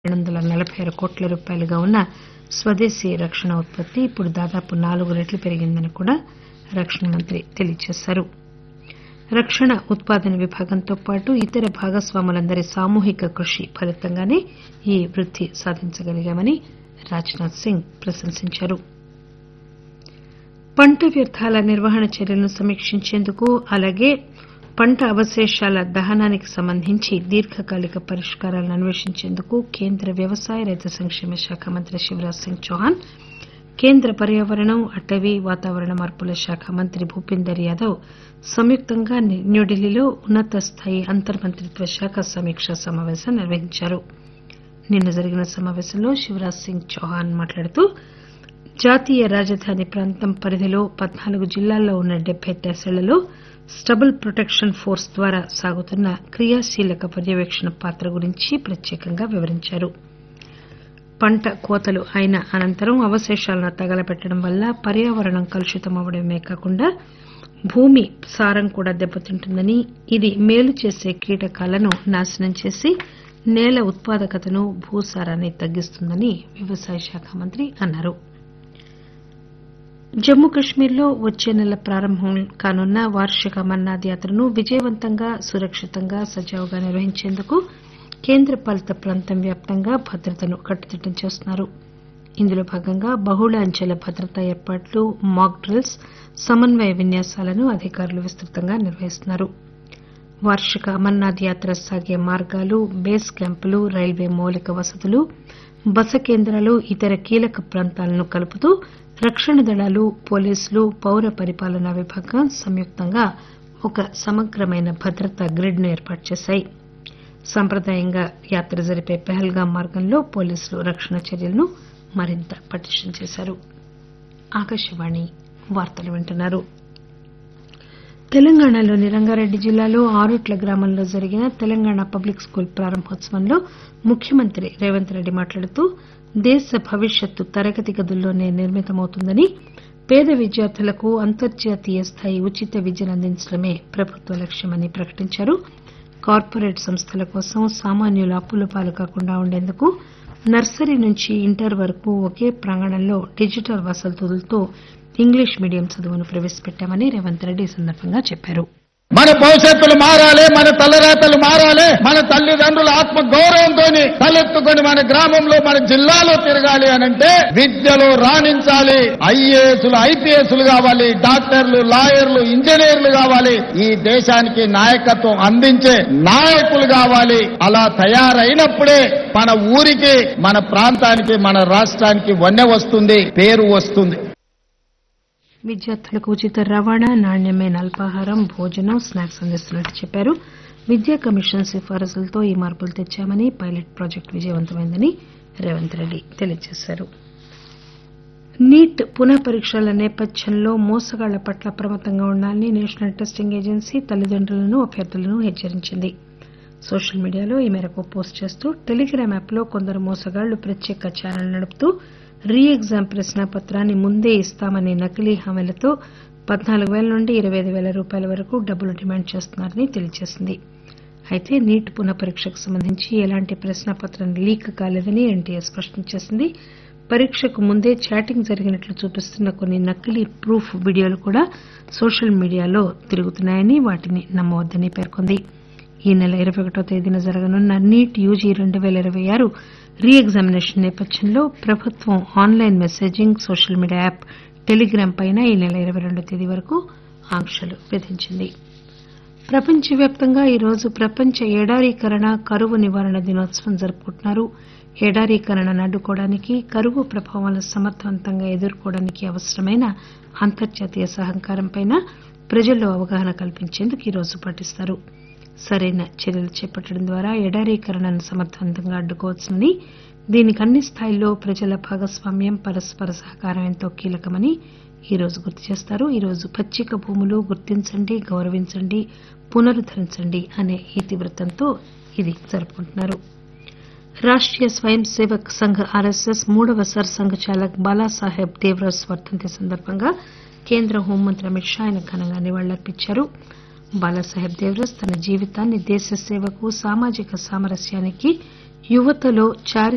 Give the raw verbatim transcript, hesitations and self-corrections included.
రెండు వందల నలబై ఆరు కోట్ల రూపాయలుగా ఉన్న స్వదేశీ రక్షణ ఉత్పత్తి ఇప్పుడు దాదాపు నాలుగు రెట్లు పెరిగిందని కూడా రక్షణ మంత్రి తెలియజేశారు. రక్షణ ఉత్పాదన విభాగంతో పాటు ఇతర భాగస్వాములందరి సామూహిక కృషి ఫలితంగానే ఈ వృద్ది సాధించగలిగామని రాజ్ నాథ్ సింగ్ ప్రశంసించారు. పంట వ్యర్థాల నిర్వహణ చర్యలను సమీక్షించేందుకు అలాగే పంట అవశేషాల దహనానికి సంబంధించి దీర్ఘకాలిక పరిష్కారాలను అన్వేషించేందుకు కేంద్ర వ్యవసాయ రైతు సంక్షేమ శాఖ మంత్రి శివరాజ్ సింగ్ చౌహాన్, కేంద్ర పర్యావరణం అటవీ వాతావరణ మార్పుల శాఖ మంత్రి భూపేందర్ యాదవ్ సంయుక్తంగా న్యూఢిల్లీలో ఉన్నత స్థాయి అంతర్మంత్రిత్వ శాఖ సమీకా సమాపేశం నిర్వహించారు. నిన్న జరిగిన సమాపేశంలో శివరాజ్ సింగ్ చౌహాన్ మాట్లాడుతూ జాతీయ రాజధాని ప్రాంతం పరిధిలో పద్నాలుగు జిల్లాల్లో ఉన్న డెబ్బై తహసీళ్లలో స్టబుల్ ప్రొటెక్షన్ ఫోర్స్ ద్వారా సాగుతున్న క్రియాశీలక పర్యవేక్షణ పాత్ర గురించి ప్రత్యేకంగా వివరించారు. పంట కోతలు అయిన అనంతరం అవశేషాలను తగలబెట్టడం వల్ల పర్యావరణం కలుషితమవడమే కాకుండా భూమి సారం కూడా దెబ్బతింటుందని, ఇది మేలు చేసే కీటకాలను నాశనం చేసి నేల ఉత్పాదకతను భూసారాన్ని తగ్గిస్తుందని వ్యవసాయ శాఖ మంత్రి అన్నారు. జమ్మూ కశ్మీర్లో వచ్చే నెల ప్రారంభం కానున్న వార్షిక అమర్నాథ్ యాత్రను విజయవంతంగా సురక్షితంగా సజావుగా నిర్వహించేందుకు కేంద్ర పాలిత ప్రాంతం వ్యాప్తంగా భద్రతను కట్టుదిట్టం చేస్తున్నారు. ఇందులో భాగంగా బహుళ అంచెల భద్రతా ఏర్పాట్లు, మాక్ డ్రిల్స్, సమన్వయ విన్యాసాలను అధికారులు విస్తృతంగా నిర్వహిస్తున్నారు. వార్షిక అమర్నాథ్ యాత్ర సాగే మార్గాలు, బేస్ క్యాంపులు, రైల్వే మౌలిక వసతులు, బస కేంద్రాలు, ఇతర కీలక ప్రాంతాలను కలుపుతూ రక్షణ దళాలు, పోలీసులు, పౌర పరిపాలనా విభాగం సంయుక్తంగా ఒక సమగ్రమైన భద్రతా గ్రిడ్ ను ఏర్పాటు చేశాయి. సంప్రదాయంగా యాత్ర జరిపే పెహల్గాం మార్గంలో పోలీసులు రక్షణ చర్యలను మరింత పటిష్టం చేశారు. ఆకాశవాణి వార్తలు వింటున్నారు. తెలంగాణలోని రంగారెడ్డి జిల్లాలో ఆరుట్ల గ్రామంలో జరిగిన తెలంగాణ పబ్లిక్ స్కూల్ ప్రారంభోత్సవంలో ముఖ్యమంత్రి రేవంత్ రెడ్డి మాట్లాడుతూ దేశ భవిష్యత్తు తరగతి గదుల్లోనే నిర్మితమవుతుందని, పేద విద్యార్థులకు అంతర్జాతీయ స్థాయి ఉచిత విద్యను అందించడమే ప్రభుత్వ లక్ష్యమని ప్రకటించారు. కార్పొరేట్ సంస్థల కోసం సామాన్యులు అప్పుల పాలు కాకుండా ఉండేందుకు నర్సరీ నుంచి ఇంటర్ వరకు ఒకే ప్రాంగణంలో డిజిటల్ వసతులతో ఇంగ్లీష్ మీడియం చదువును ప్రవేశపెట్టామని రేవంత్ రెడ్డి ఈ సందర్భంగా చెప్పారు. మన భవిష్యత్తులు మారాలి, మన తలరాతలు మారాలి, మన తల్లిదండ్రుల ఆత్మ గౌరవంతో తలెత్తుకొని మన గ్రామంలో మన జిల్లాలో తిరగాలి అనంటే విద్యలో రాణించాలి. ఐఏఎస్లు ఐపీఎస్లు కావాలి, డాక్టర్లు, లాయర్లు, ఇంజనీర్లు కావాలి. ఈ దేశానికి నాయకత్వం అందించే నాయకులు కావాలి. అలా తయారైనప్పుడే మన ఊరికి, మన ప్రాంతానికి, మన రాష్ట్రానికి వన్నె వస్తుంది, పేరు వస్తుంది. విద్యార్థులకు ఉచిత రవాణా, నాణ్యమైన అల్పాహారం, భోజనం, స్నాక్స్ అందిస్తున్నట్టు చెప్పారు. విద్యా కమిషన్ సిఫారసులతో ఈ మార్పులు తెచ్చామని, పైలట్ ప్రాజెక్టు విజయవంతమైందని రేవంత్ రెడ్డి తెలియజేశారు. నీట్ పునః పరీక్షల నేపథ్యంలో మోసగాళ్ల పట్ల అప్రమత్తంగా ఉండాలని నేషనల్ టెస్టింగ్ ఏజెన్సీ తల్లిదండ్రులను, అభ్యర్థులను హెచ్చరించింది. సోషల్ మీడియాలో ఈ మేరకు పోస్ట్ చేస్తూ టెలిగ్రామ్ యాప్లో కొందరు మోసగాళ్లు ప్రత్యేక ఛానల్ నడుపుతూ రీ ఎగ్జామ్ ప్రశ్నాపత్రాన్ని ముందే ఇస్తామని నకిలీ హామీలతో పద్నాలుగు పేల నుండి ఇరవై ఐదు పేల రూపాయల వరకు డబ్బులు డిమాండ్ చేస్తున్నారని తెలియజేసింది. అయితే నీట్ పునః పరీక్షకు సంబంధించి ఎలాంటి ప్రశ్నాపత్రం లీక్ కాలేదని ఎన్టీఏ స్పష్టం చేసింది. పరీక్షకు ముందే చాటింగ్ జరిగినట్లు చూపిస్తున్న కొన్ని నకిలీ ప్రూఫ్ వీడియోలు కూడా సోషల్ మీడియాలో తిరుగుతున్నాయని, వాటిని నమ్మవద్దని పేర్కొంది. ఈ నెల ఇరవై ఒకటో తేదీన జరగనున్న నీట్ యూజీ రెండు పేల ఇరవై ఆరు రీ ఎగ్జామినేషన్ నేపథ్యంలో ప్రభుత్వం online messaging, social media app Telegram పైన ఈ నెల ఇరవై రెండో తేదీ వరకు ఆంక్షలు విధించింది. ప్రపంచవ్యాప్తంగా ఈరోజు ప్రపంచ ఎడారీకరణ, కరువు నివారణ దినోత్సవం జరుపుకుంటున్నారు. ఎడారీకరణను అడ్డుకోవడానికి, కరువు ప్రభావాలను సమర్థవంతంగా ఎదుర్కోవడానికి అవసరమైన అంతర్జాతీయ సహకారంపై ప్రజల్లో అవగాహన కల్పించేందుకు ఈరోజు పాటిస్తారు. సరైన చర్యలు చేపట్టడం ద్వారా ఎడారీకరణను సమర్థవంతంగా అడ్డుకోవచ్చునని, దీనికి అన్ని స్థాయిల్లో ప్రజల భాగస్వామ్యం, పరస్పర సహకారం ఎంతో కీలకమని ఈరోజు గుర్తు చేస్తారు. ఈరోజు పచ్చిక భూములు గుర్తించండి, గౌరవించండి, పునరుద్దరించండి అనే ఇతివృత్తంతో ఇది జరుపుకుంటున్నారు. రాష్టీయ స్వయం సేవక్ సంఘ్ ఆర్ఎస్ఎస్ మూడవ సర్సంఘ్ చాలక్ బాలాసాహెబ్ దేవ్రస్ వర్ధంతి సందర్భంగా కేంద్ర హోంమంత్రి అమిత్ షా ఆయన ఘనంగా నివాళులర్పించారు. బాలాసాహెబ్ దేవ్రస్ తన జీవితాన్ని దేశ సేవకు, సామాజిక సామరస్యానికి, యువతలో చారి